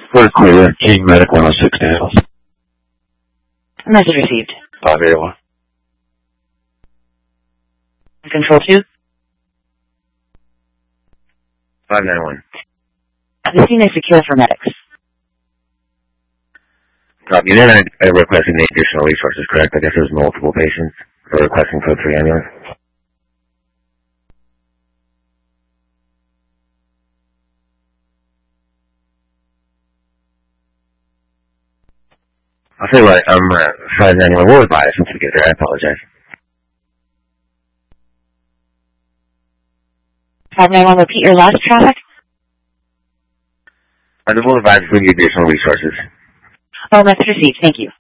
We're clear. King Medic 106 Daniels. Message received. 581. Control 2. 591. The scene is secure for medics. Copy. Then I requested additional resources, correct? I guess there's multiple patients. We're requesting code 3 ambulance. I'll tell you what, 591, we'll advise once we get there. I apologize. 591, repeat your last traffic. We'll advise if we need additional resources. Oh, message received. Thank you.